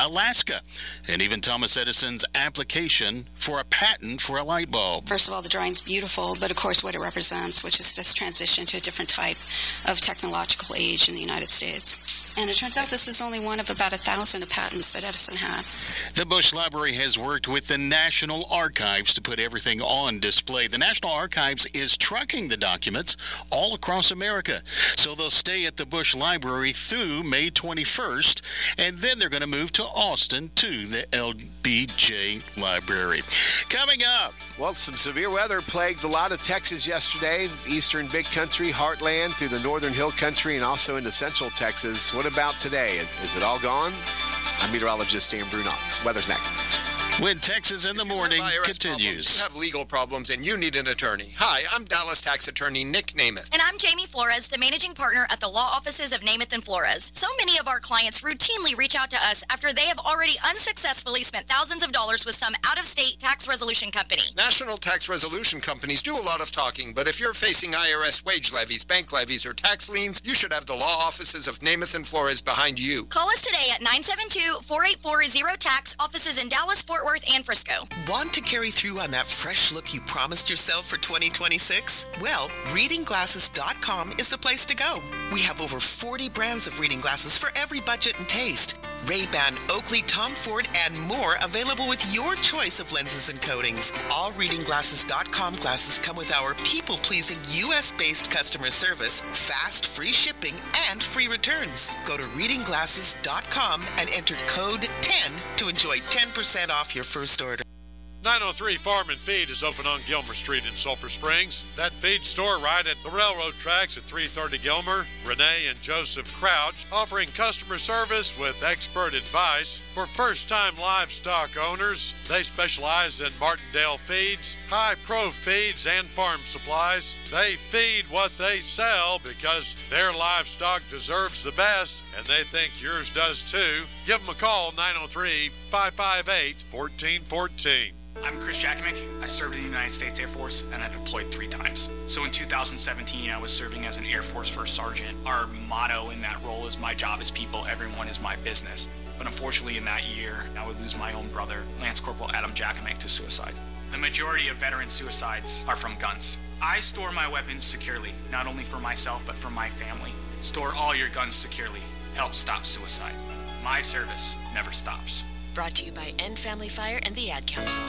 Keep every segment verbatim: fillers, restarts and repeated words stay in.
Alaska, and even Thomas Edison's application for a patent for a light bulb. First of all, the drawing's beautiful, but of course what it represents, which is this transition to a different type of technological age in the United States. And it turns out this is only one of about a thousand patents that Edison had. The Bush Library has worked with the National Archives to put everything on display. The National Archives is trucking the documents all across America. So they'll stay at the Bush Library through May twenty-first, and then they're going to move to Austin to the L B J Library. Coming up. Well, some severe weather plagued a lot of Texas yesterday. Eastern Big Country, Heartland, through the Northern Hill Country, and also into Central Texas. What about today? Is it all gone? I'm meteorologist Dan Bruno. Weather's next. When Texas in the Morning continues. Problems, you have legal problems and you need an attorney. Hi, I'm Dallas tax attorney Nick Namath. And I'm Jamie Flores, the managing partner at the law offices of Namath and Flores. So many of our clients routinely reach out to us after they have already unsuccessfully spent thousands of dollars with some out-of-state tax resolution company. National tax resolution companies do a lot of talking, but if you're facing I R S wage levies, bank levies, or tax liens, you should have the law offices of Namath and Flores behind you. Call us today at nine seven two, four eight four, zero tax, offices in Dallas, Fort Worth, and Frisco. Want to carry through on that fresh look you promised yourself for twenty twenty-six? Well, reading glasses dot com is the place to go. We have over forty brands of reading glasses for every budget and taste. Ray-Ban, Oakley, Tom Ford, and more available with your choice of lenses and coatings. All reading glasses dot com glasses come with our people-pleasing U S-based customer service, fast, free shipping, and free returns. Go to reading glasses dot com and enter code ten to enjoy ten percent off your first order. nine oh three Farm and Feed is open on Gilmer Street in Sulphur Springs. That feed store right at the railroad tracks at three thirty Gilmer. Renee and Joseph Crouch offering customer service with expert advice for first-time livestock owners. They specialize in Martindale feeds, high-pro feeds, and farm supplies. They feed what they sell because their livestock deserves the best, and they think yours does too. Give them a call, nine oh three, five five eight, one four one four. I'm Chris Jakimick. I served in the United States Air Force and I deployed three times. So in two thousand seventeen, I was serving as an Air Force First Sergeant. Our motto in that role is my job is people, everyone is my business. But unfortunately in that year, I would lose my own brother, Lance Corporal Adam Jakimick, to suicide. The majority of veteran suicides are from guns. I store my weapons securely, not only for myself, but for my family. Store all your guns securely. Help stop suicide. My service never stops. Brought to you by End Family Fire and the Ad Council.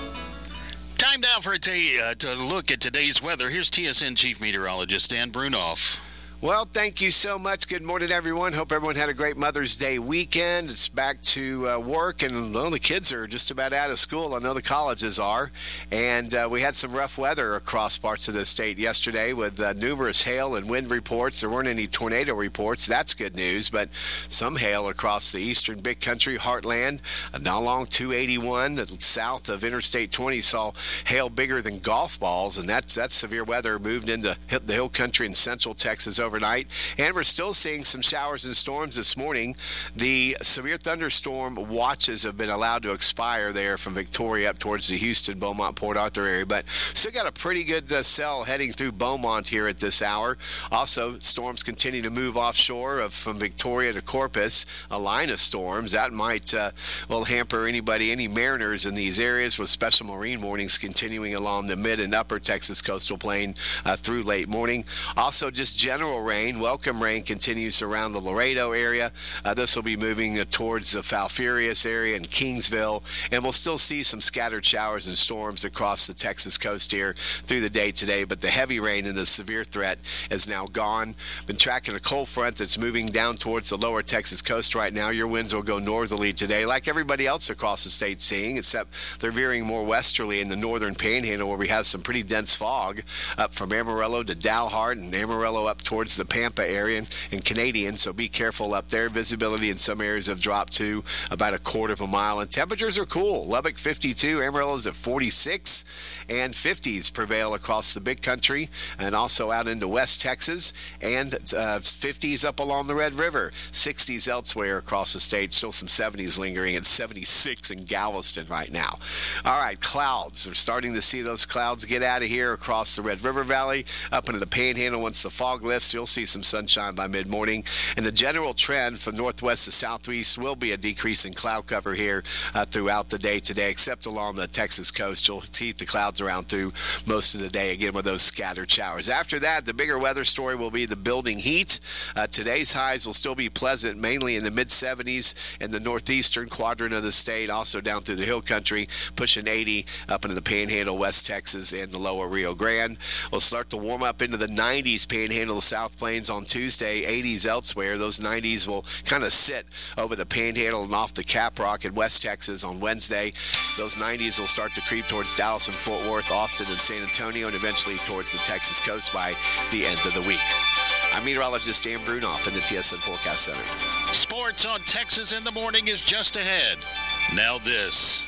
Time now for a t- uh, to look at today's weather. Here's T S N Chief Meteorologist Dan Brunoff. Well, thank you so much. Good morning, everyone. Hope everyone had a great Mother's Day weekend. It's back to uh, work, and well, the kids are just about out of school. I know the colleges are. And uh, we had some rough weather across parts of the state yesterday with uh, numerous hail and wind reports. There weren't any tornado reports. That's good news, but some hail across the eastern Big Country, Heartland. Uh, not along two eighty-one, south of Interstate twenty, saw hail bigger than golf balls, and that's, that's severe weather. Moved into the Hill Country in central Texas overnight, and we're still seeing some showers and storms this morning. The severe thunderstorm watches have been allowed to expire there from Victoria up towards the Houston, Beaumont, Port Arthur area, but still got a pretty good uh, cell heading through Beaumont here at this hour. Also, storms continue to move offshore of, from Victoria to Corpus, a line of storms. That might uh, will hamper anybody, any mariners in these areas, with special marine warnings continuing along the mid and upper Texas coastal plain uh, through late morning. Also, just general rain. Welcome rain continues around the Laredo area. Uh, this will be moving uh, towards the Falfurrias area and Kingsville, and we'll still see some scattered showers and storms across the Texas coast here through the day today, but the heavy rain and the severe threat is now gone. Been tracking a cold front that's moving down towards the lower Texas coast right now. Your winds will go northerly today, like everybody else across the state seeing, except they're veering more westerly in the northern panhandle, where we have some pretty dense fog up from Amarillo to Dalhart and Amarillo up towards the Pampa area and Canadian, so be careful up there. Visibility in some areas have dropped to about a quarter of a mile, and temperatures are cool. Lubbock fifty-two, Amarillo's at forty-six, and fifties prevail across the Big Country and also out into West Texas, and uh, fifties up along the Red River, sixties elsewhere across the state. Still some seventies lingering at seventy-six in Galveston right now. All right, clouds. We're starting to see those clouds get out of here across the Red River Valley, up into the Panhandle once the fog lifts. You'll see some sunshine by mid-morning. And the general trend from northwest to southeast will be a decrease in cloud cover here uh, throughout the day today, except along the Texas coast. You'll see the clouds around through most of the day, again, with those scattered showers. After that, the bigger weather story will be the building heat. Uh, today's highs will still be pleasant, mainly in the mid-seventies in the northeastern quadrant of the state, also down through the hill country, pushing eighty up into the Panhandle, West Texas, and the lower Rio Grande. We'll start to warm up into the nineties, Panhandle, the South Plains on Tuesday, eighties elsewhere. Those nineties will kind of sit over the Panhandle and off the Caprock in West Texas on Wednesday. Those nineties will start to creep towards Dallas and Fort Worth, Austin and San Antonio, and eventually towards the Texas coast by the end of the week. I'm meteorologist Dan Brunoff in the T S N Forecast Center. Sports on Texas in the Morning is just ahead. Now this.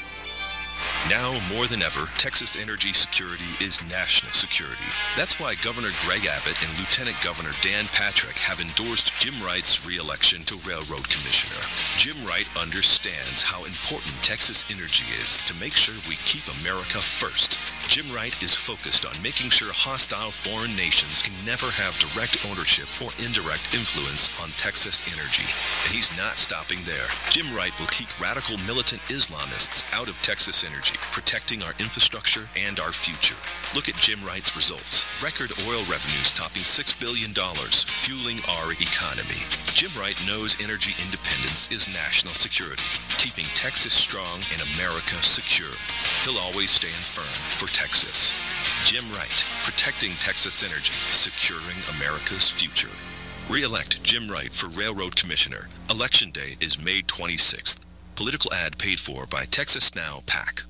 Now more than ever, Texas energy security is national security. That's why Governor Greg Abbott and Lieutenant Governor Dan Patrick have endorsed Jim Wright's re-election to Railroad Commissioner. Jim Wright understands how important Texas energy is to make sure we keep America first. Jim Wright is focused on making sure hostile foreign nations can never have direct ownership or indirect influence on Texas energy. And he's not stopping there. Jim Wright will keep radical militant Islamists out of Texas energy, protecting our infrastructure and our future. Look at Jim Wright's results. Record oil revenues topping six billion dollars, fueling our economy. Jim Wright knows energy independence is national security, keeping Texas strong and America secure. He'll always stand firm for Texas. Jim Wright, protecting Texas energy, securing America's future. Re-elect Jim Wright for Railroad Commissioner. Election day is May twenty-sixth. Political ad paid for by Texas Now PAC.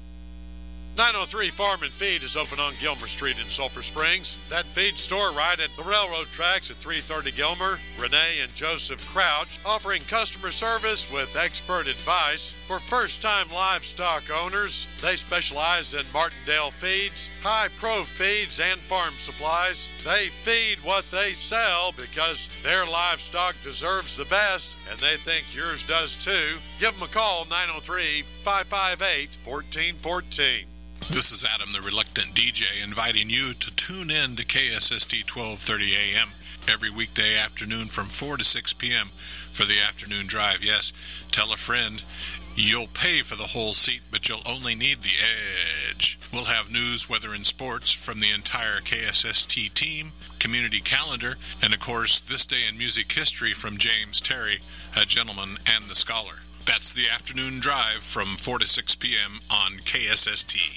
nine oh three Farm and Feed is open on Gilmer Street in Sulphur Springs. That feed store right at the railroad tracks at three thirty Gilmer. Renee and Joseph Crouch offering customer service with expert advice for first-time livestock owners. They specialize in Martindale feeds, high-pro feeds, and farm supplies. They feed what they sell because their livestock deserves the best, and they think yours does too. Give them a call, nine oh three, five five eight, one four one four. This is Adam, the Reluctant D J, inviting you to tune in to K S S T twelve thirty A M every weekday afternoon from four to six p.m. for the afternoon drive. Yes, tell a friend. You'll pay for the whole seat, but you'll only need the edge. We'll have news, weather, and sports from the entire K S S T team, community calendar, and, of course, This Day in Music History from James Terry, a gentleman and the scholar. That's the afternoon drive from four to six p.m. on K S S T.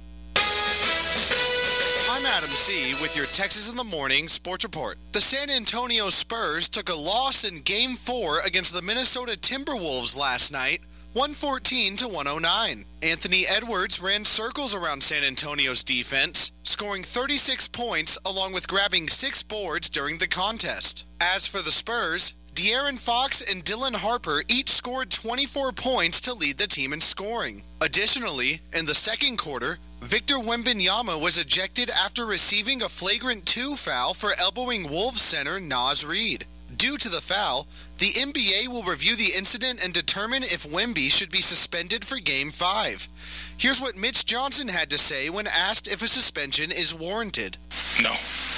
I'm Adam C. with your Texas in the Morning Sports Report. The San Antonio Spurs took a loss in Game four against the Minnesota Timberwolves last night, one fourteen to one oh nine. Anthony Edwards ran circles around San Antonio's defense, scoring thirty-six points along with grabbing six boards during the contest. As for the Spurs, De'Aaron Fox and Dylan Harper each scored twenty-four points to lead the team in scoring. Additionally, in the second quarter, Victor Wembanyama was ejected after receiving a flagrant two foul for elbowing Wolves center Naz Reid. Due to the foul, the N B A will review the incident and determine if Wemby should be suspended for Game five. Here's what Mitch Johnson had to say when asked if a suspension is warranted. No.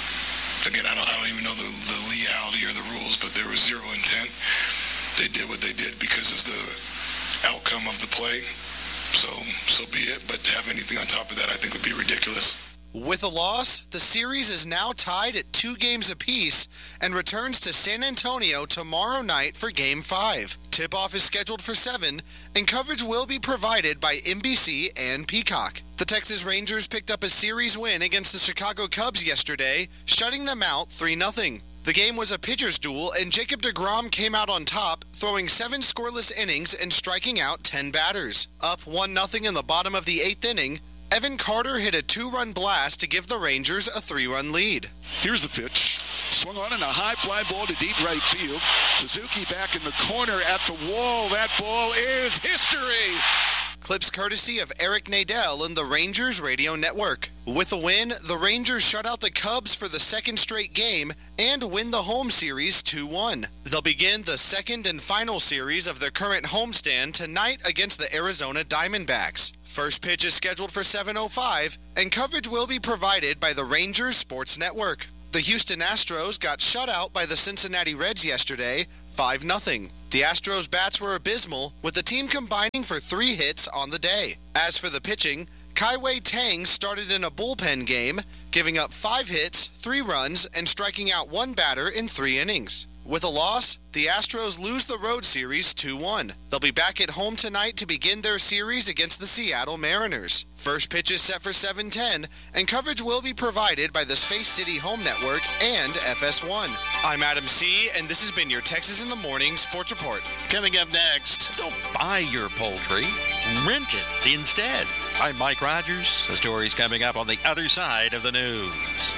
Again, I don't, I don't even know the, the legality or the rules, but there was zero intent. They did what they did because of the outcome of the play. So, so be it. But to have anything on top of that, I think would be ridiculous. With a loss, the series is now tied at two games apiece and returns to San Antonio tomorrow night for Game five. Tip-off is scheduled for seven, and coverage will be provided by N B C and Peacock. The Texas Rangers picked up a series win against the Chicago Cubs yesterday, shutting them out three nothing. The game was a pitcher's duel, and Jacob deGrom came out on top, throwing seven scoreless innings and striking out ten batters. Up one nothing in the bottom of the eighth inning, Evan Carter hit a two-run blast to give the Rangers a three-run lead. Here's the pitch. Swung on in a high fly ball to deep right field. Suzuki back in the corner at the wall. That ball is history. Clips courtesy of Eric Nadel and the Rangers Radio Network. With a win, the Rangers shut out the Cubs for the second straight game and win the home series two one. They'll begin the second and final series of their current homestand tonight against the Arizona Diamondbacks. First pitch is scheduled for seven oh five, and coverage will be provided by the Rangers Sports Network. The Houston Astros got shut out by the Cincinnati Reds yesterday, five nothing. The Astros' bats were abysmal, with the team combining for three hits on the day. As for the pitching, Kai-Wei Tang started in a bullpen game, giving up five hits, three runs, and striking out one batter in three innings. With a loss, the Astros lose the road series two one. They'll be back at home tonight to begin their series against the Seattle Mariners. First pitch is set for seven ten, and coverage will be provided by the Space City Home Network and F S one. I'm Adam C., and this has been your Texas in the Morning Sports Report. Coming up next. Don't buy your poultry, rent it instead. I'm Mike Rogers. The story's coming up on the other side of the news.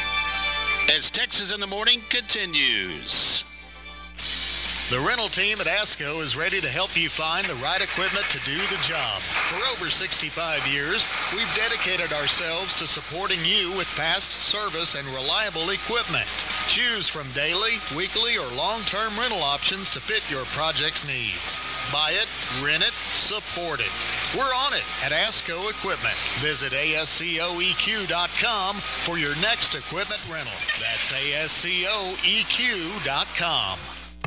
As Texas in the Morning continues. The rental team at ASCO is ready to help you find the right equipment to do the job. For over sixty-five years, we've dedicated ourselves to supporting you with fast service and reliable equipment. Choose from daily, weekly, or long-term rental options to fit your project's needs. Buy it, rent it, support it. We're on it at ASCO Equipment. Visit A S C O E Q dot com for your next equipment rental. That's A S C O E Q dot com.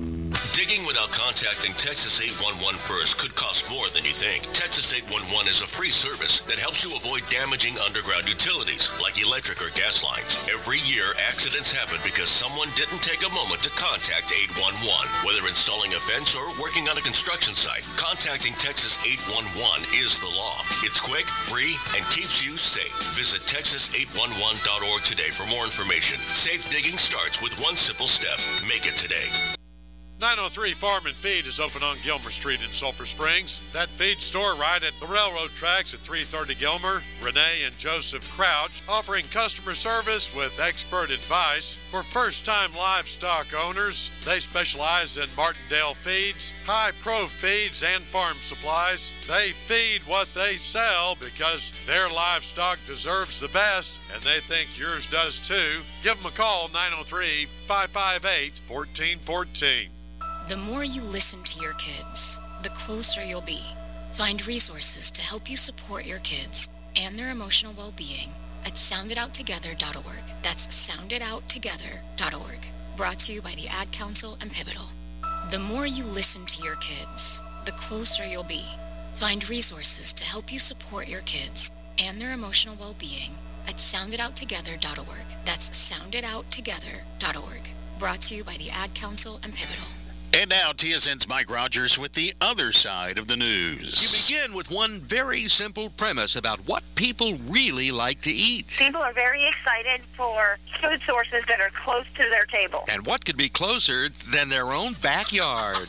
Digging without contacting Texas eight one one first could cost more than you think. Texas eight one one is a free service that helps you avoid damaging underground utilities like electric or gas lines. Every year, accidents happen because someone didn't take a moment to contact eight one one. Whether installing a fence or working on a construction site, contacting Texas eight one one is the law. It's quick, free, and keeps you safe. Visit Texas eight one one dot org today for more information. Safe digging starts with one simple step. Make it today. nine oh three Farm and Feed is open on Gilmer Street in Sulphur Springs. That feed store right at the railroad tracks at three thirty Gilmer. Renee and Joseph Crouch offering customer service with expert advice for first-time livestock owners. They specialize in Martindale feeds, high-pro feeds, and farm supplies. They feed what they sell because their livestock deserves the best, and they think yours does too. Give them a call, nine oh three, five five eight, one four one four. The more you listen to your kids, the closer you'll be. Find resources to help you support your kids and their emotional well-being at sound it out together dot org. That's sound it out together dot org. Brought to you by the Ad Council and Pivotal. The more you listen to your kids, the closer you'll be. Find resources to help you support your kids and their emotional well-being at sound it out together dot org. That's sound it out together dot org. Brought to you by the Ad Council and Pivotal. And now, T S N's Mike Rogers with the other side of the news. You begin with one very simple premise about what people really like to eat. People are very excited for food sources that are close to their table. And what could be closer than their own backyard?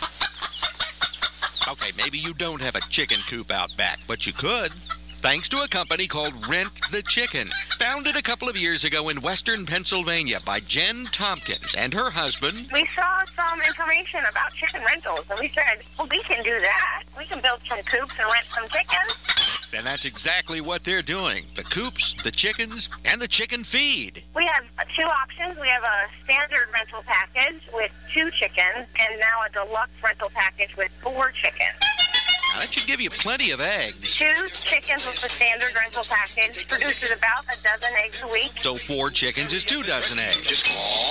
Okay, maybe you don't have a chicken coop out back, but you could. Thanks to a company called Rent the Chicken, founded a couple of years ago in western Pennsylvania by Jen Tompkins and her husband. We saw some information about chicken rentals, and we said, well, we can do that. We can build some coops and rent some chickens. And that's exactly what they're doing. The coops, the chickens, and the chicken feed. We have two options. We have a standard rental package with two chickens, and now a deluxe rental package with four chickens. Now, that should give you plenty of eggs. Two chickens with the standard rental package produces about a dozen eggs a week. So four chickens is two dozen eggs.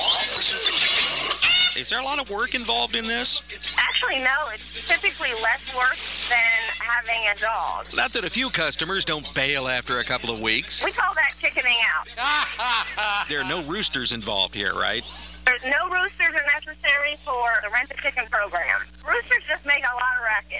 Is there a lot of work involved in this? Actually, no. It's typically less work than having a dog. Not that a few customers don't bail after a couple of weeks. We call that chickening out. There are no roosters involved here, right? There's no roosters are necessary for the rent-a-chicken program. Roosters just make a lot of racket.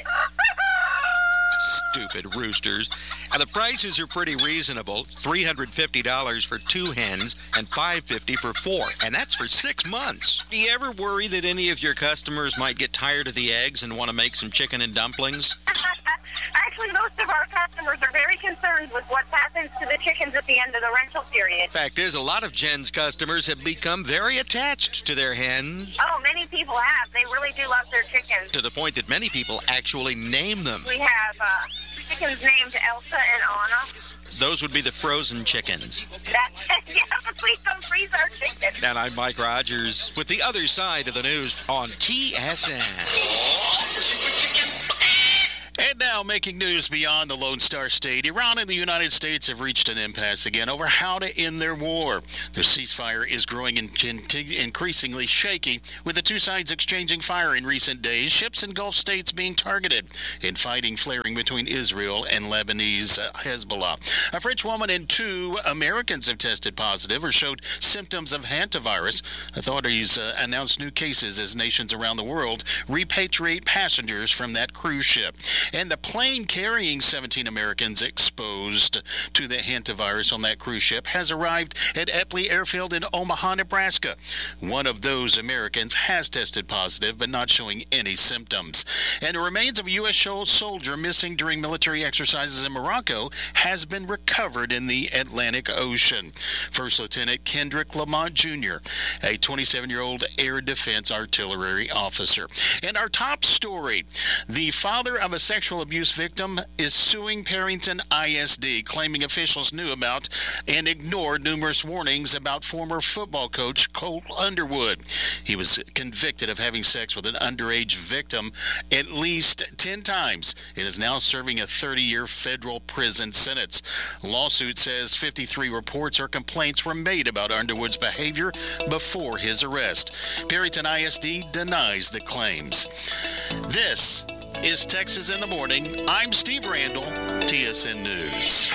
Stupid roosters. And the prices are pretty reasonable. three hundred fifty dollars for two hens and five hundred fifty dollars for four. And that's for six months. Do you ever worry that any of your customers might get tired of the eggs and want to make some chicken and dumplings? Actually, most of our customers are very concerned with what happens to the chickens at the end of the rental period. Fact is, a lot of Jen's customers have become very attached to their hens. Oh, many people have. They really do love their chickens. To the point that many people actually name them. We have uh, chickens named Elsa and Anna. Those would be the frozen chickens. That's, yeah, please don't freeze our chickens. And I'm Mike Rogers with the other side of the news on T S N. And now, making news beyond the Lone Star State, Iran and the United States have reached an impasse again over how to end their war. The ceasefire is growing in, in, increasingly shaky, with the two sides exchanging fire in recent days, ships in Gulf states being targeted, and fighting flaring between Israel and Lebanese uh, Hezbollah. A French woman and two Americans have tested positive or showed symptoms of hantavirus. Authorities uh, announced new cases as nations around the world repatriate passengers from that cruise ship. And the plane carrying seventeen Americans exposed to the hantavirus on that cruise ship has arrived at Epley Airfield in Omaha, Nebraska. One of those Americans has tested positive, but not showing any symptoms. And the remains of a U S soldier missing during military exercises in Morocco has been recovered in the Atlantic Ocean. First Lieutenant Kendrick Lamont Junior, a twenty-seven-year-old Air Defense Artillery officer. And our top story, the father of a sexual abuse victim is suing Perryton I S D, claiming officials knew about and ignored numerous warnings about former football coach Colt Underwood. He was convicted of having sex with an underage victim at least ten times and is now serving a thirty-year federal prison sentence. Lawsuit says fifty-three reports or complaints were made about Underwood's behavior before his arrest. Perryton I S D denies the claims. This is Texas in the Morning. I'm Steve Randall, T S N News.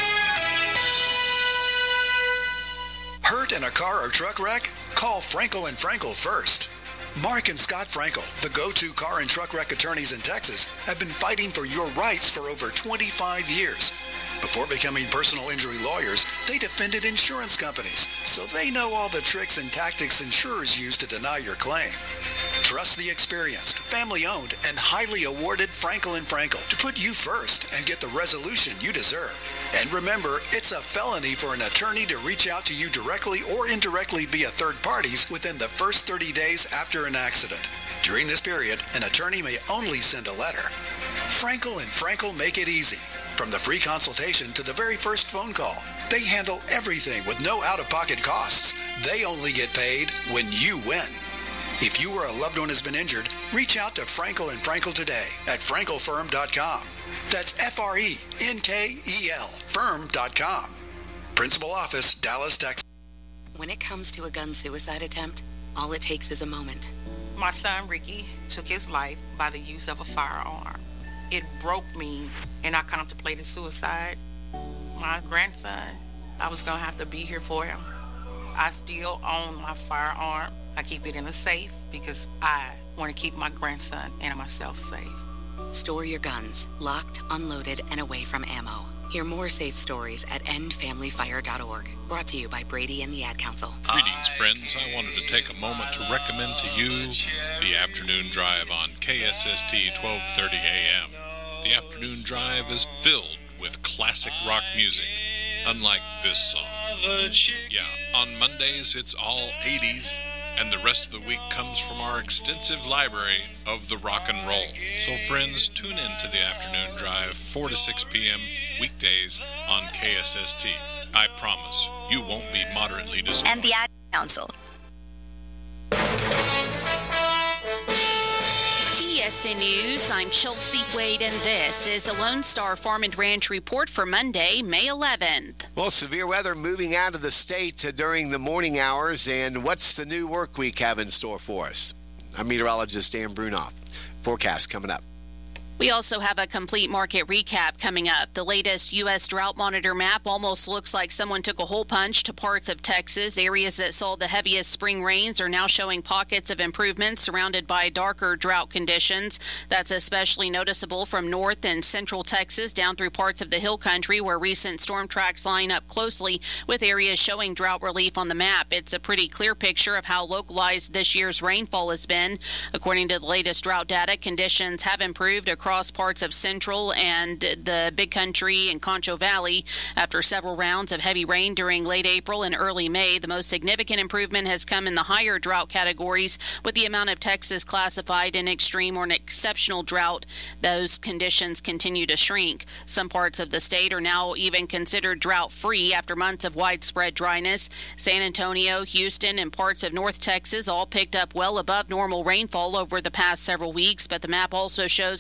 Hurt in a car or truck wreck? Call Frankel and Frankel first. Mark and Scott Frankel, the go-to car and truck wreck attorneys in Texas, have been fighting for your rights for over twenty-five years. Before becoming personal injury lawyers, they defended insurance companies, so they know all the tricks and tactics insurers use to deny your claim. Trust the experienced, family-owned, and highly awarded Frankel and Frankel to put you first and get the resolution you deserve. And remember, it's a felony for an attorney to reach out to you directly or indirectly via third parties within the first thirty days after an accident. During this period, an attorney may only send a letter. Frankel and Frankel make it easy. From the free consultation to the very first phone call, they handle everything with no out-of-pocket costs. They only get paid when you win. If you or a loved one has been injured, reach out to Frankel and Frankel today at frankel firm dot com. That's F R E N K E L firm dot com. Principal office, Dallas, Texas. When it comes to a gun suicide attempt, all it takes is a moment. My son Ricky took his life by the use of a firearm. It broke me, and I contemplated suicide. My grandson, I was going to have to be here for him. I still own my firearm. I keep it in a safe because I want to keep my grandson and myself safe. Store your guns, locked, unloaded, and away from ammo. Hear more safe stories at end family fire dot org. Brought to you by Brady and the Ad Council. Greetings, friends. I wanted to take a moment to recommend to you the Afternoon Drive on K S S T twelve thirty A M. The Afternoon Drive is filled with classic rock music, unlike this song. Yeah, on Mondays it's all eighties, and the rest of the week comes from our extensive library of the rock and roll. So friends, tune in to the Afternoon Drive, four to six p.m. weekdays on K S S T. I promise you won't be moderately disappointed. And the Ad Council. T S N News, I'm Chelsea Wade, and this is a Lone Star Farm and Ranch report for Monday, May eleventh. Well, severe weather moving out of the state during the morning hours, and what's the new work week have in store for us? I'm meteorologist Dan Brunoff. Forecast coming up. We also have a complete market recap coming up. The latest U S Drought Monitor map almost looks like someone took a hole punch to parts of Texas. Areas that saw the heaviest spring rains are now showing pockets of improvement surrounded by darker drought conditions. That's especially noticeable from north and central Texas down through parts of the hill country where recent storm tracks line up closely with areas showing drought relief on the map. It's a pretty clear picture of how localized this year's rainfall has been. According to the latest drought data, conditions have improved across across parts of central and the Big Country and Concho Valley after several rounds of heavy rain during late April and early May. The most significant improvement has come in the higher drought categories, with the amount of Texas classified in extreme or an exceptional drought. Those conditions continue to shrink. Some parts of the state are now even considered drought-free after months of widespread dryness. San Antonio, Houston, and parts of North Texas all picked up well above normal rainfall over the past several weeks, but the map also shows how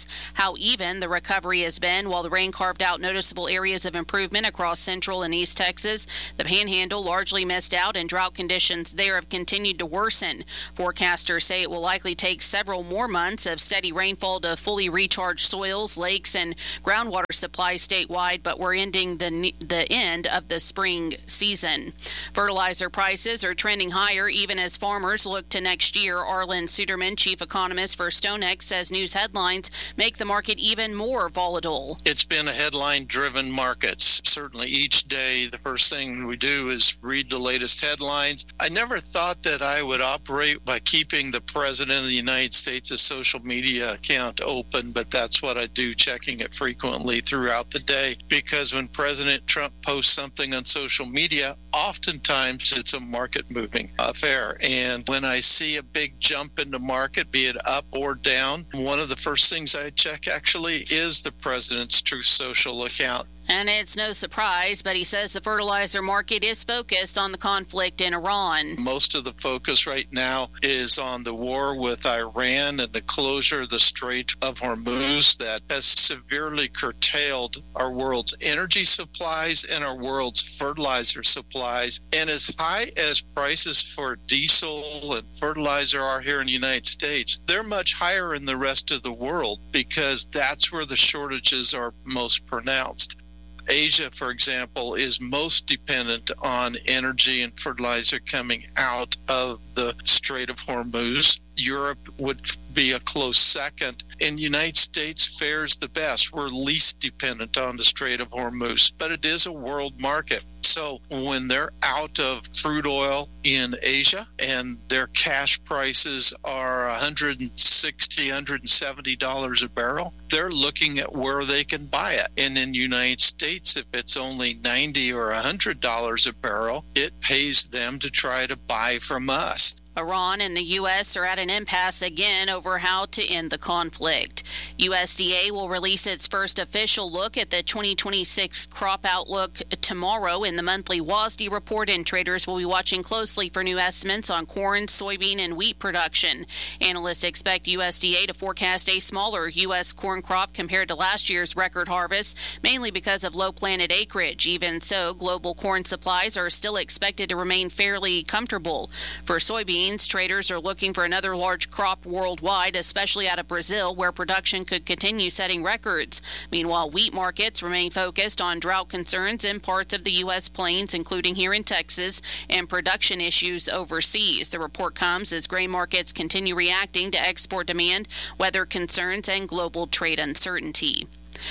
how even the recovery has been. While the rain carved out noticeable areas of improvement across central and east Texas, the Panhandle largely missed out, and drought conditions there have continued to worsen. Forecasters say it will likely take several more months of steady rainfall to fully recharge soils, lakes, and groundwater supplies statewide, but we're ending the the end of the spring season. Fertilizer prices are trending higher even as farmers look to next year. Arlen Suderman, chief economist for StoneX, says news headlines make the market even more volatile. It's been a headline-driven market. Certainly each day the first thing we do is read the latest headlines. I never thought that I would operate by keeping the President of the United States' social media account open, but that's what I do, checking it frequently throughout the day, because when President Trump posts something on social media, oftentimes it's a market-moving affair. And when I see a big jump in the market, be it up or down, one of the first things I check actually is the President's Truth Social account. And it's no surprise, but he says the fertilizer market is focused on the conflict in Iran. Most of the focus right now is on the war with Iran and the closure of the Strait of Hormuz that has severely curtailed our world's energy supplies and our world's fertilizer supplies. And as high as prices for diesel and fertilizer are here in the United States, they're much higher in the rest of the world because that's where the shortages are most pronounced. Asia, for example, is most dependent on energy and fertilizer coming out of the Strait of Hormuz. Europe would be a close second, and the United States fares the best. We're least dependent on the Strait of Hormuz, but it is a world market. So when they're out of crude oil in Asia and their cash prices are one hundred sixty dollars, one hundred seventy dollars a barrel, they're looking at where they can buy it. And in the United States, if it's only ninety dollars or one hundred dollars a barrel, it pays them to try to buy from us. Iran and the U S are at an impasse again over how to end the conflict. U S D A will release its first official look at the twenty twenty-six crop outlook tomorrow in the monthly W A S D report, and traders will be watching closely for new estimates on corn, soybean, and wheat production. Analysts expect U S D A to forecast a smaller U S corn crop compared to last year's record harvest, mainly because of low planted acreage. Even so, global corn supplies are still expected to remain fairly comfortable. For soybeans, traders are looking for another large crop worldwide, especially out of Brazil, where production could continue setting records. Meanwhile, wheat markets remain focused on drought concerns in parts of the U S plains, including here in Texas, and production issues overseas. The report comes as grain markets continue reacting to export demand, weather concerns, and global trade uncertainty.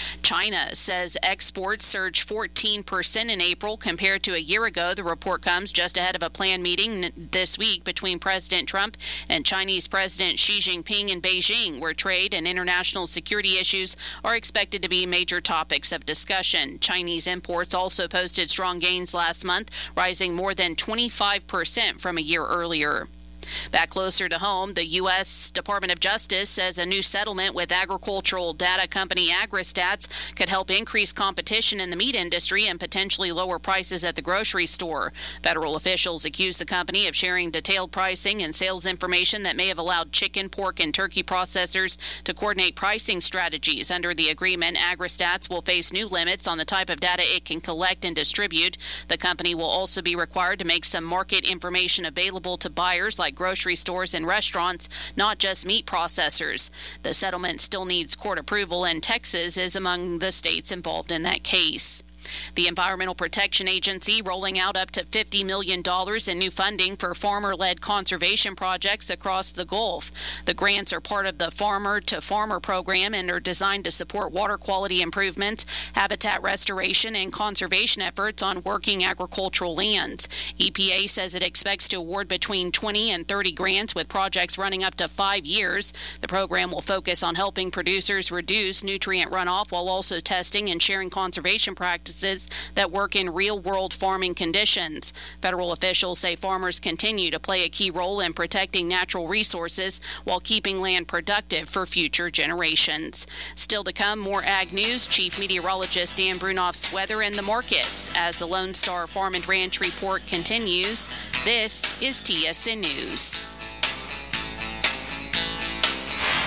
China says exports surged fourteen percent in April compared to a year ago. The report comes just ahead of a planned meeting this week between President Trump and Chinese President Xi Jinping in Beijing, where trade and international security issues are expected to be major topics of discussion. Chinese imports also posted strong gains last month, rising more than twenty-five percent from a year earlier. Back closer to home, the U S Department of Justice says a new settlement with agricultural data company AgriStats could help increase competition in the meat industry and potentially lower prices at the grocery store. Federal officials accuse the company of sharing detailed pricing and sales information that may have allowed chicken, pork, and turkey processors to coordinate pricing strategies. Under the agreement, AgriStats will face new limits on the type of data it can collect and distribute. The company will also be required to make some market information available to buyers like grocery stores and restaurants, not just meat processors. The settlement still needs court approval, and Texas is among the states involved in that case. The Environmental Protection Agency rolling out up to fifty million dollars in new funding for farmer-led conservation projects across the Gulf. The grants are part of the Farmer to Farmer program and are designed to support water quality improvements, habitat restoration, and conservation efforts on working agricultural lands. E P A says it expects to award between twenty and thirty grants, with projects running up to five years. The program will focus on helping producers reduce nutrient runoff while also testing and sharing conservation practices that work in real-world farming conditions. Federal officials say farmers continue to play a key role in protecting natural resources while keeping land productive for future generations. Still to come, more ag news. Chief Meteorologist Dan Brunoff's weather and the markets as the Lone Star Farm and Ranch report continues. This is T S N News.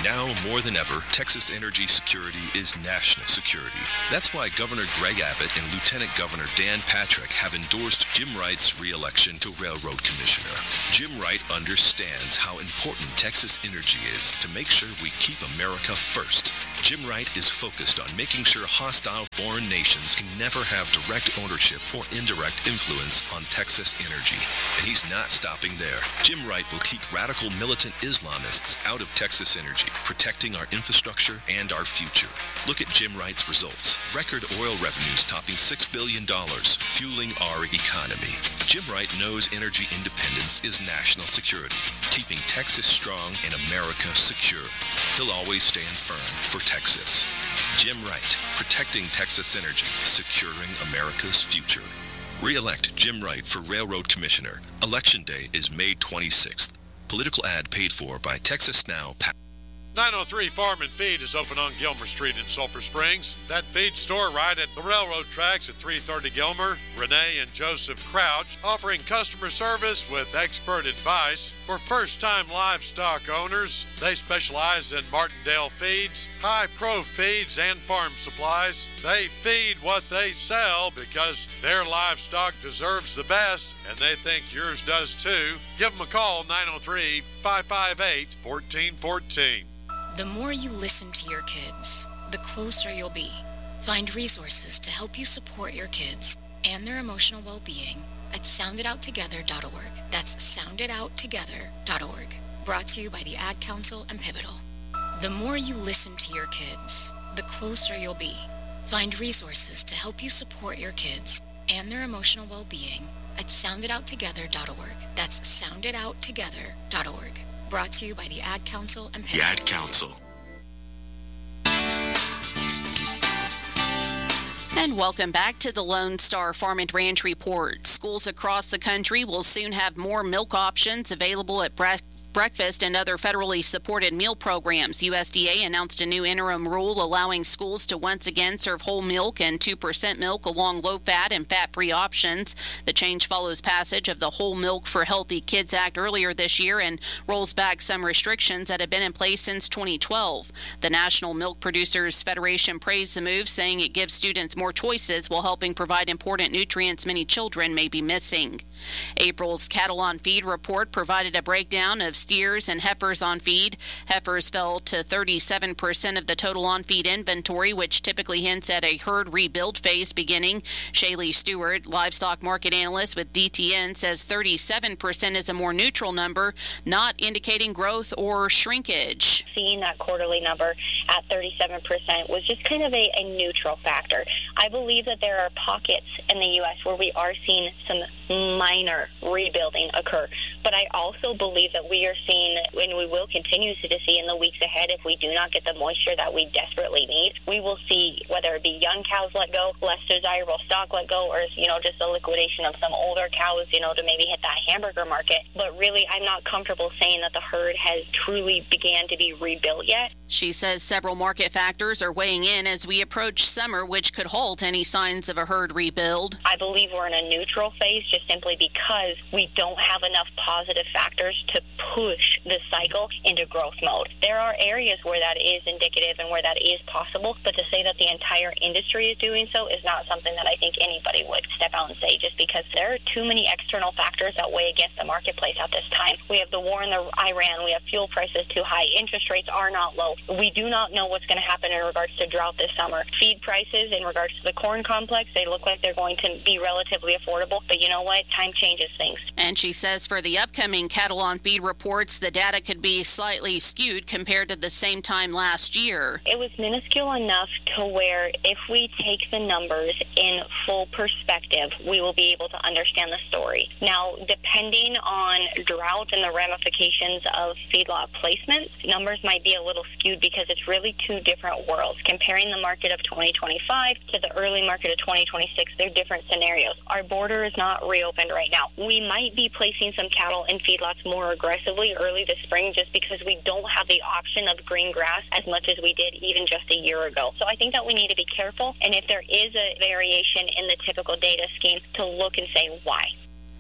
Now more than ever, Texas energy security is national security. That's why Governor Greg Abbott and Lieutenant Governor Dan Patrick have endorsed Jim Wright's re-election to Railroad Commissioner. Jim Wright understands how important Texas energy is to make sure we keep America first. Jim Wright is focused on making sure hostile foreign nations can never have direct ownership or indirect influence on Texas energy. And he's not stopping there. Jim Wright will keep radical militant Islamists out of Texas energy, protecting our infrastructure and our future. Look at Jim Wright's results. Record oil revenues topping six billion dollars, fueling our economy. Jim Wright knows energy independence is national security, keeping Texas strong and America secure. He'll always stand firm for Texas. Jim Wright, protecting Texas energy, securing America's future. Re-elect Jim Wright for Railroad Commissioner. Election day is May twenty-sixth. Political ad paid for by Texas Now. nine oh three Farm and Feed is open on Gilmer Street in Sulphur Springs. That feed store right at the railroad tracks at three thirty Gilmer. Renee and Joseph Crouch offering customer service with expert advice for first-time livestock owners. They specialize in Martindale feeds, high-pro feeds, and farm supplies. They feed what they sell because their livestock deserves the best, and they think yours does too. Give them a call, nine oh three, five five eight, one four one four. The more you listen to your kids, the closer you'll be. Find resources to help you support your kids and their emotional well-being at sound it out together dot org. That's sound it out together dot org. Brought to you by the Ad Council and Pivotal. The more you listen to your kids, the closer you'll be. Find resources to help you support your kids and their emotional well-being at sound it out together dot org. That's sound it out together dot org. Brought to you by the Ad Council and Pivotal. The Ad Council. And welcome back to the Lone Star Farm and Ranch Report. Schools across the country will soon have more milk options available at breast breakfast and other federally supported meal programs. U S D A announced a new interim rule allowing schools to once again serve whole milk and two percent milk along low-fat and fat-free options. The change follows passage of the Whole Milk for Healthy Kids Act earlier this year and rolls back some restrictions that have been in place since twenty twelve. The National Milk Producers Federation praised the move, saying it gives students more choices while helping provide important nutrients many children may be missing. April's Cattle on Feed report provided a breakdown of steers and heifers on feed. Heifers fell to thirty-seven percent of the total on-feed inventory, which typically hints at a herd rebuild phase beginning. Shaylee Stewart, livestock market analyst with D T N, says thirty-seven percent is a more neutral number, not indicating growth or shrinkage. Seeing that quarterly number at thirty-seven percent was just kind of a, a neutral factor. I believe that there are pockets in the U S where we are seeing some minor rebuilding occur, but I also believe that we are seeing, and we will continue to see in the weeks ahead, if we do not get the moisture that we desperately need, we will see whether it be young cows let go, less desirable stock let go, or, you know, just a liquidation of some older cows, you know, to maybe hit that hamburger market. But really, I'm not comfortable saying that the herd has truly began to be rebuilt yet. She says several market factors are weighing in as we approach summer, which could halt any signs of a herd rebuild. I believe we're in a neutral phase just simply because we don't have enough positive factors to push the cycle into growth mode. There are areas where that is indicative and where that is possible, but to say that the entire industry is doing so is not something that I think anybody would step out and say, just because there are too many external factors that weigh against the marketplace at this time. We have the war in the Iran, we have fuel prices too high, interest rates are not low. We do not know what's going to happen in regards to drought this summer. Feed prices in regards to the corn complex, they look like they're going to be relatively affordable, but you know what? Time changes things. And she says for the upcoming cattle on feed reports, the data could be slightly skewed compared to the same time last year. It was minuscule enough to where if we take the numbers in full perspective, we will be able to understand the story. Now, depending on drought and the ramifications of feedlot placements, numbers might be a little skewed because it's really two different worlds. Comparing the market of twenty twenty-five to the early market of twenty twenty-six, they're different scenarios. Our border is not reopened right now. We might be placing some cattle in feedlots more aggressively early this spring just because we don't have the option of green grass as much as we did even just a year ago. So I think that we need to be careful, and if there is a variation in the typical data scheme, to look and say why.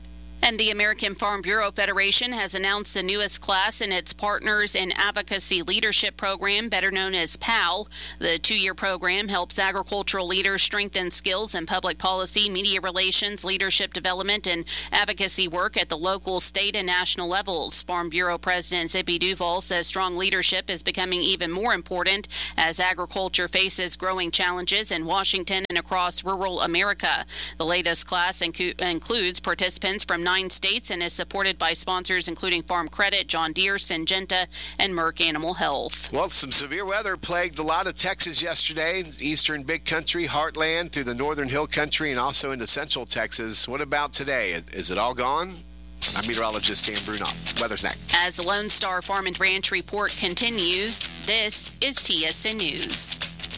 And the American Farm Bureau Federation has announced the newest class in its Partners in Advocacy Leadership Program, better known as PAL. The two-year program helps agricultural leaders strengthen skills in public policy, media relations, leadership development, and advocacy work at the local, state, and national levels. Farm Bureau President Zippy Duval says strong leadership is becoming even more important as agriculture faces growing challenges in Washington and across rural America. The latest class incu- includes participants from nine states and is supported by sponsors including Farm Credit, John Deere, Syngenta, and Merck Animal Health. Well, some severe weather plagued a lot of Texas yesterday, eastern big country, heartland, through the northern hill country, and also into central Texas. What about today? Is it all gone? I'm meteorologist Dan Brunoff. Weather's next. As the Lone Star Farm and Ranch report continues, this is T S N News.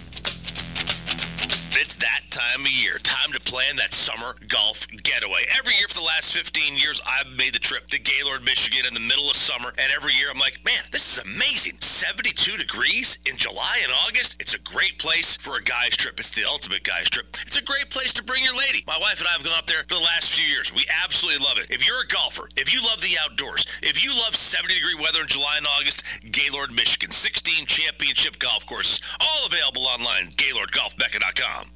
It's that time of year. Time to plan that summer golf getaway. Every year for the last fifteen years, I've made the trip to Gaylord, Michigan in the middle of summer. And every year I'm like, man, this is amazing. seventy-two degrees in July and August. It's a great place for a guy's trip. It's the ultimate guy's trip. It's a great place to bring your lady. My wife and I have gone up there for the last few years. We absolutely love it. If you're a golfer, if you love the outdoors, if you love seventy degree weather in July and August, Gaylord, Michigan. sixteen championship golf courses. All available online. Gaylord Golf Mecca dot com.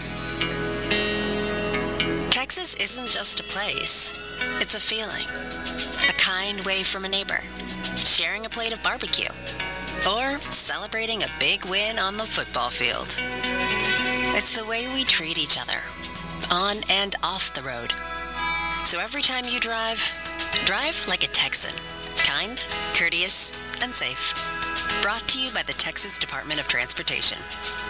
Texas isn't just a place, it's a feeling. A kind wave from a neighbor, sharing a plate of barbecue, or celebrating a big win on the football field. It's the way we treat each other, on and off the road. So every time you drive, drive like a Texan. Kind, courteous, and safe. Brought to you by the Texas Department of Transportation.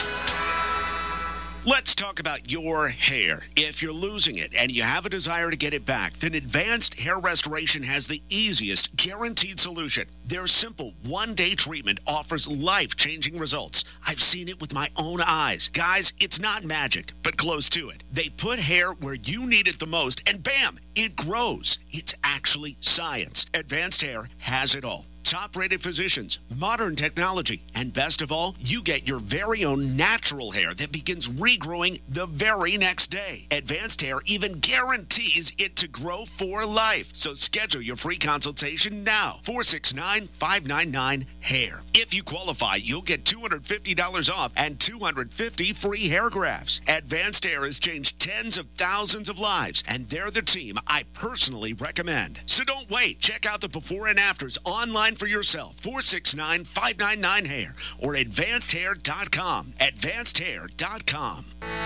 Let's talk about your hair. If you're losing it and you have a desire to get it back, then Advanced Hair Restoration has the easiest, guaranteed solution. Their simple one-day treatment offers life-changing results. I've seen it with my own eyes. Guys, it's not magic, but close to it. They put hair where you need it the most, and bam, it grows. It's actually science. Advanced Hair has it all. Top-rated physicians, modern technology, and best of all, you get your very own natural hair that begins regrowing the very next day. Advanced Hair even guarantees it to grow for life. So schedule your free consultation now. four six nine, five nine nine, hair. If you qualify, you'll get two hundred fifty dollars off and two hundred fifty free hair grafts. Advanced Hair has changed tens of thousands of lives, and they're the team I personally recommend. So don't wait. Check out the before and afters online for yourself. four six nine, five nine nine, hair or advanced hair dot com. advanced hair dot com.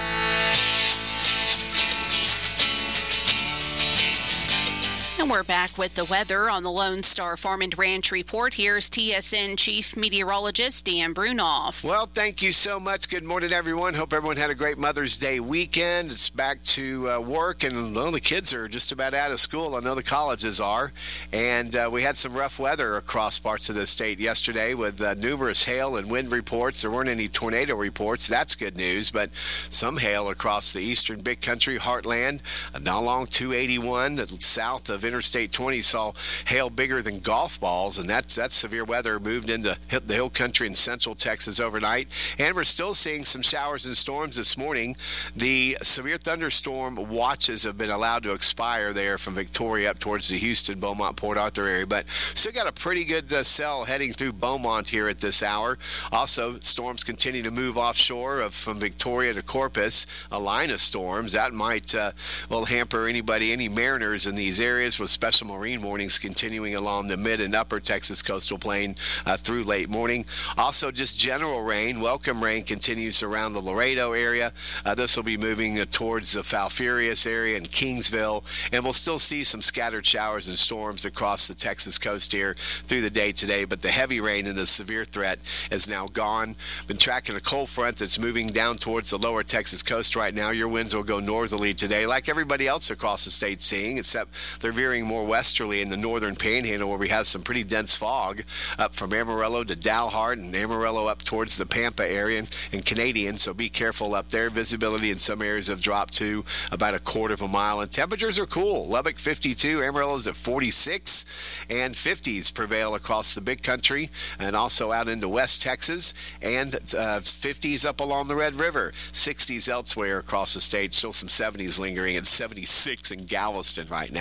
And we're back with the weather on the Lone Star Farm and Ranch Report. Here's T S N Chief Meteorologist Dan Brunoff. Well, thank you so much. Good morning, everyone. Hope everyone had a great Mother's Day weekend. It's back to uh, work, and well, the kids are just about out of school. I know the colleges are. And uh, we had some rough weather across parts of the state yesterday with uh, numerous hail and wind reports. There weren't any tornado reports. That's good news, but some hail across the eastern big country, heartland, not along two eighty-one, south of Interstate twenty saw hail bigger than golf balls, and that's that's severe weather moved into the hill country in central Texas overnight. And we're still seeing some showers and storms this morning. The severe thunderstorm watches have been allowed to expire there from Victoria up towards the Houston, Beaumont, Port Arthur area, but still got a pretty good uh, cell heading through Beaumont here at this hour. Also, storms continue to move offshore of, from Victoria to Corpus, a line of storms. That might uh, well hamper anybody, any mariners in these areas, with special marine warnings continuing along the mid and upper Texas coastal plain uh, through late morning. Also, just general rain, welcome rain continues around the Laredo area. Uh, this will be moving uh, towards the Falfurrias area and Kingsville, and we'll still see some scattered showers and storms across the Texas coast here through the day today, but the heavy rain and the severe threat is now gone. Been tracking a cold front that's moving down towards the lower Texas coast right now. Your winds will go northerly today, like everybody else across the state seeing, except they're veering more westerly in the northern panhandle, where we have some pretty dense fog up from Amarillo to Dalhart and Amarillo up towards the Pampa area and, and Canadian, so be careful up there. Visibility in some areas have dropped to about a quarter of a mile, and temperatures are cool. Lubbock fifty-two, Amarillo's at forty-six, and fifties prevail across the big country and also out into West Texas, and uh, fifties up along the Red River, sixties elsewhere across the state. Still some seventies lingering, at seventy-six in Galveston right now.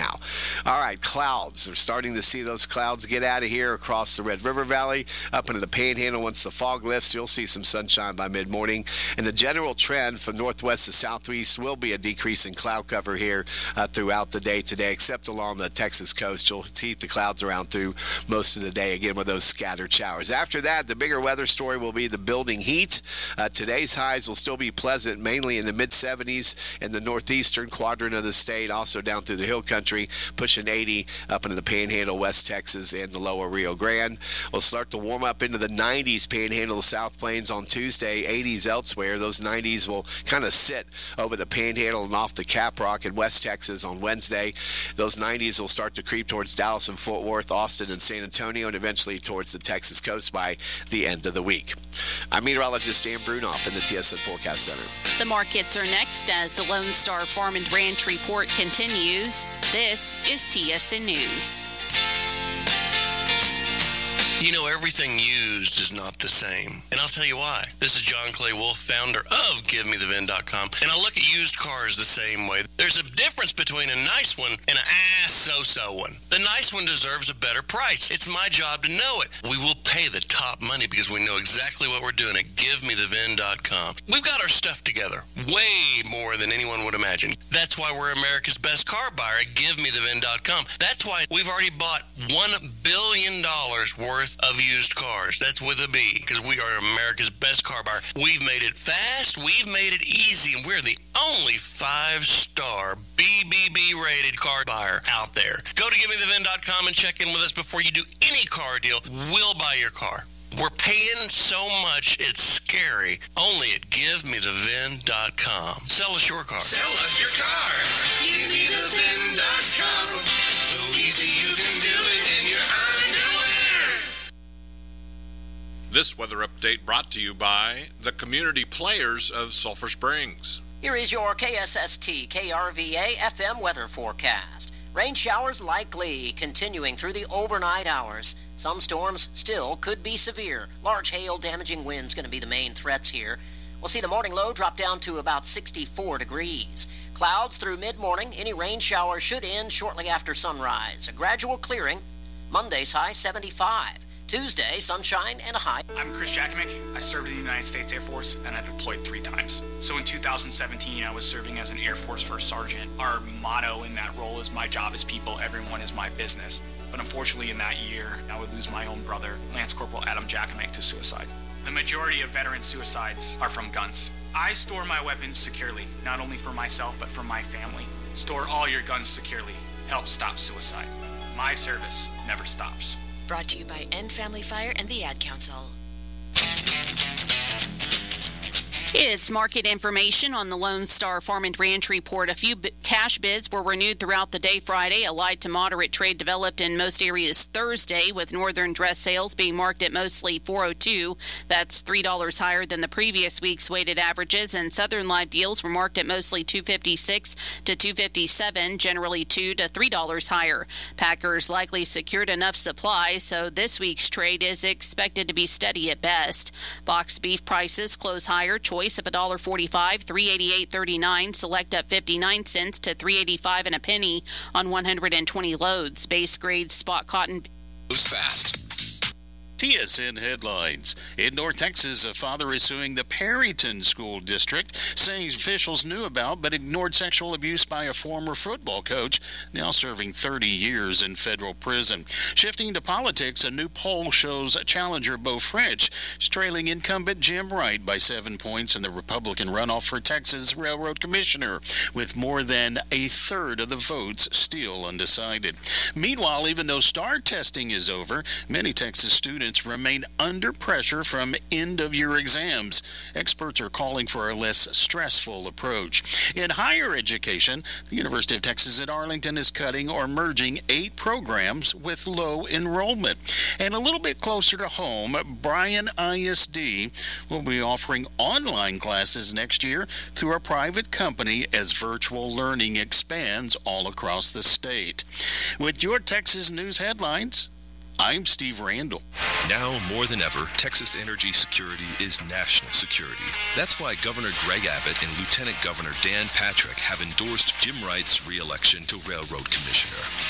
All right, clouds. We're starting to see those clouds get out of here across the Red River Valley, up into the Panhandle. Once the fog lifts, you'll see some sunshine by mid-morning. And the general trend from northwest to southeast will be a decrease in cloud cover here uh, throughout the day today, except along the Texas coast. You'll see the clouds around through most of the day, again, with those scattered showers. After that, the bigger weather story will be the building heat. Uh, today's highs will still be pleasant, mainly in the mid-seventies in the northeastern quadrant of the state, also down through the hill country, pushing eighty up into the Panhandle, West Texas, and the lower Rio Grande. We'll start to warm up into the nineties, Panhandle, the South Plains on Tuesday, eighties elsewhere. Those nineties will kind of sit over the Panhandle and off the Caprock in West Texas on Wednesday. Those nineties will start to creep towards Dallas and Fort Worth, Austin and San Antonio, and eventually towards the Texas coast by the end of the week. I'm meteorologist Dan Brunoff in the T S N Forecast Center. The markets are next as the Lone Star Farm and Ranch report continues. This is T S N News. You know, everything used is not the same. And I'll tell you why. This is John Clay Wolf, founder of Give Me The V I N dot com. And I look at used cars the same way. There's a difference between a nice one and an ass-so-so one. The nice one deserves a better price. It's my job to know it. We will pay the top money because we know exactly what we're doing at Give Me The V I N dot com. We've got our stuff together way more than anyone would imagine. That's why we're America's best car buyer at Give Me The V I N dot com. That's why we've already bought one billion dollars worth of used cars. That's with a B, because we are America's best car buyer. We've made it fast, we've made it easy, and we're the only five-star B B B rated car buyer out there. Go to Give Me The V I N dot com and check in with us before you do any car deal. We'll buy your car. We're paying so much, it's scary. Only at Give Me The V I N dot com. Sell us your car. Sell us your car. Give Me The V I N dot com. So easy you can do it in your underwear. This weather update brought to you by the community players of Sulphur Springs. Here is your K S S T K R V A F M weather forecast. Rain showers likely continuing through the overnight hours. Some storms still could be severe. Large hail, damaging winds going to be the main threats here. We'll see the morning low drop down to about sixty-four degrees. Clouds through mid-morning. Any rain shower should end shortly after sunrise. A gradual clearing. Monday's high seventy-five. Tuesday, sunshine and a high. I'm Chris Jakimick. I served in the United States Air Force and I deployed three times. So in two thousand seventeen, I was serving as an Air Force First Sergeant. Our motto in that role is my job is people, everyone is my business. But unfortunately in that year, I would lose my own brother, Lance Corporal Adam Jakimick, to suicide. The majority of veteran suicides are from guns. I store my weapons securely, not only for myself, but for my family. Store all your guns securely. Help stop suicide. My service never stops. Brought to you by End Family Fire and the Ad Council. It's market information on the Lone Star Farm and Ranch report. A few b- cash bids were renewed throughout the day Friday. A light to moderate trade developed in most areas Thursday, with northern dress sales being marked at mostly four oh two. That's three dollars higher than the previous week's weighted averages, and southern live deals were marked at mostly two fifty-six to two fifty-seven, generally two to three dollars higher. Packers likely secured enough supply, so this week's trade is expected to be steady at best. Boxed beef prices close higher. Choice of one dollar forty-five, three eighty-eight thirty-nine. Select up fifty-nine cents to three eighty-five and a penny on one hundred twenty loads. Base grade spot cotton moves fast. T S N headlines. In North Texas, a father is suing the Perryton School District, saying officials knew about but ignored sexual abuse by a former football coach, now serving thirty years in federal prison. Shifting to politics, a new poll shows challenger Beau French is trailing incumbent Jim Wright by seven points in the Republican runoff for Texas Railroad Commissioner, with more than a third of the votes still undecided. Meanwhile, even though STAR testing is over, many Texas students remain under pressure from end-of-year exams. Experts are calling for a less stressful approach. In higher education, the University of Texas at Arlington is cutting or merging eight programs with low enrollment. And a little bit closer to home, Bryan I S D will be offering online classes next year through a private company as virtual learning expands all across the state. With your Texas news headlines, I'm Steve Randall. Now more than ever, Texas energy security is national security. That's why Governor Greg Abbott and Lieutenant Governor Dan Patrick have endorsed Jim Wright's re-election to Railroad Commissioner.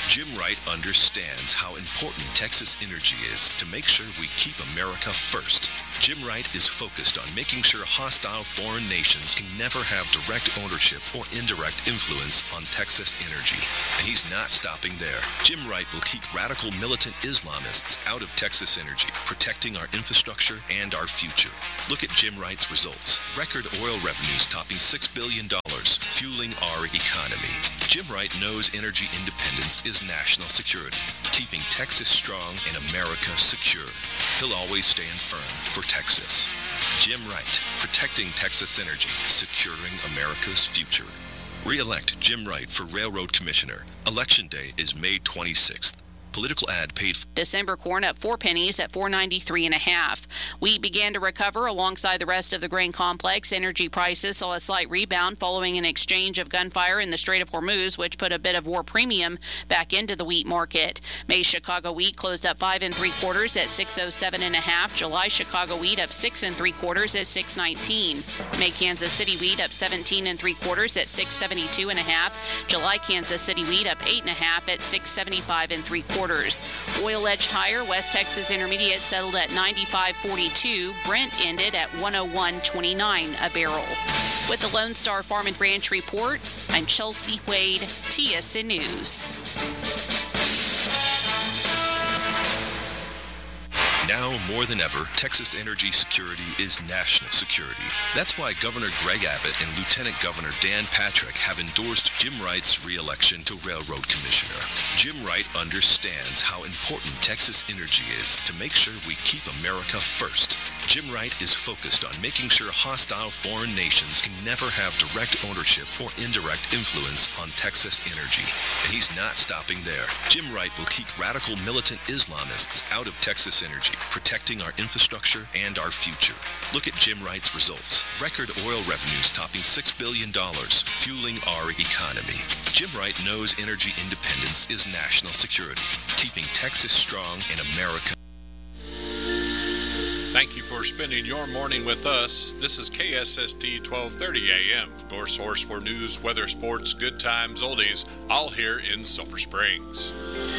Jim Wright understands how important Texas Energy is to make sure we keep America first. Jim Wright is focused on making sure hostile foreign nations can never have direct ownership or indirect influence on Texas Energy. And he's not stopping there. Jim Wright will keep radical militant Islamists out of Texas Energy, protecting our infrastructure and our future. Look at Jim Wright's results. Record oil revenues topping six billion dollars, fueling our economy. Jim Wright knows energy independence is national security, keeping Texas strong and America secure. He'll always stand firm for Texas. Jim Wright, protecting Texas energy, securing America's future. Re-elect Jim Wright for Railroad Commissioner. Election day is May twenty-sixth. Political ad paid for. December corn up four pennies at four ninety-three and a half. Wheat began to recover alongside the rest of the grain complex. Energy prices saw a slight rebound following an exchange of gunfire in the Strait of Hormuz, which put a bit of war premium back into the wheat market. May Chicago wheat closed up five and three quarters at six oh seven and a half. July Chicago wheat up six and three quarters at six nineteen. May Kansas City wheat up seventeen and three quarters at six seventy-two and a half. July Kansas City wheat up eight and a half at six seventy-five and three quarters. Oil edged higher. West Texas Intermediate settled at ninety-five forty-two. Brent ended at one oh one twenty-nine a barrel. With the Lone Star Farm and Ranch Report, I'm Chelsea Wade, T S N News. Now more than ever, Texas energy security is national security. That's why Governor Greg Abbott and Lieutenant Governor Dan Patrick have endorsed Jim Wright's re-election to Railroad Commissioner. Jim Wright understands how important Texas energy is to make sure we keep America first. Jim Wright is focused on making sure hostile foreign nations can never have direct ownership or indirect influence on Texas energy. And he's not stopping there. Jim Wright will keep radical militant Islamists out of Texas energy, protecting our infrastructure and our future. Look at Jim Wright's results. Record oil revenues topping six billion dollars, fueling our economy. Jim Wright knows energy independence is national security, keeping Texas strong and America. Thank you for spending your morning with us. This is K S S T twelve thirty A M, your source for news, weather, sports, good times, oldies, all here in Sulphur Springs.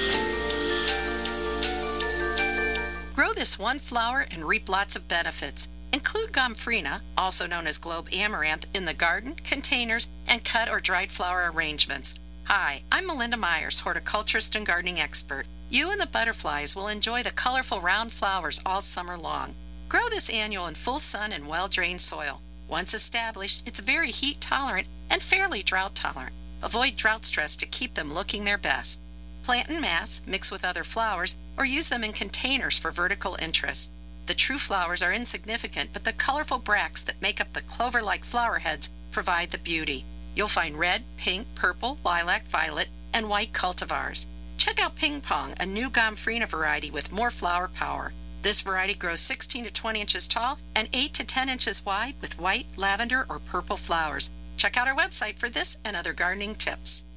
Grow this one flower and reap lots of benefits. Include Gomphrena, also known as globe amaranth, in the garden, containers, and cut or dried flower arrangements. Hi, I'm Melinda Myers, horticulturist and gardening expert. You and the butterflies will enjoy the colorful round flowers all summer long. Grow this annual in full sun and well-drained soil. Once established, it's very heat tolerant and fairly drought tolerant. Avoid drought stress to keep them looking their best. Plant in mass, mix with other flowers, or use them in containers for vertical interest. The true flowers are insignificant, but the colorful bracts that make up the clover-like flower heads provide the beauty. You'll find red, pink, purple, lilac, violet, and white cultivars. Check out Ping Pong, a new Gomphrena variety with more flower power. This variety grows sixteen to twenty inches tall and eight to ten inches wide with white, lavender, or purple flowers. Check out our website for this and other gardening tips.